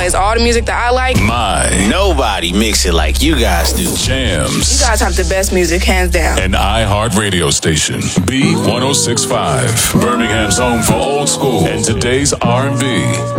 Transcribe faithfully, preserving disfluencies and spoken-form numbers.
plays all the music that I like. My. Nobody mix it like you guys do. Jams. You guys have the best music, hands down. An iHeart radio station. B one oh six point five. Birmingham's home for old school and today's R and B.